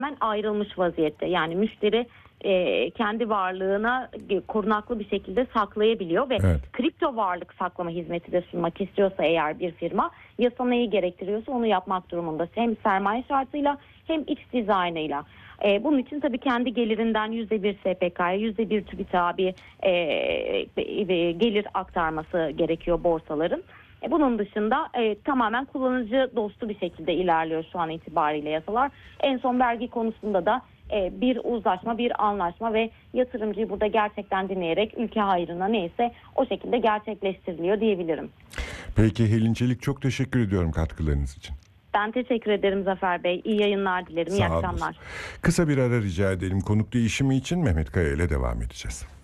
ayrılmış vaziyette. Yani müşteri kendi varlığına korunaklı bir şekilde saklayabiliyor ve Evet. kripto varlık saklama hizmeti de sunmak istiyorsa eğer bir firma, yasa neyi gerektiriyorsa onu yapmak durumunda. Hem sermaye şartıyla hem iç dizaynıyla. Bunun için tabii kendi gelirinden %1 SPK'ya, %1 TÜBİTAK'a bir gelir aktarması gerekiyor borsaların. Bunun dışında tamamen kullanıcı dostu bir şekilde ilerliyor şu an itibariyle yasalar. En son vergi konusunda da bir uzlaşma, bir anlaşma ve yatırımcıyı burada gerçekten dinleyerek ülke hayrına neyse o şekilde gerçekleştiriliyor diyebilirim. Peki Helin Çelik, çok teşekkür ediyorum katkılarınız için. Ben teşekkür ederim Zafer Bey. İyi yayınlar dilerim. İyi Sağ olun. akşamlar. Kısa bir ara rica edelim. Konuk değişimi için Mehmet Kaya ile devam edeceğiz.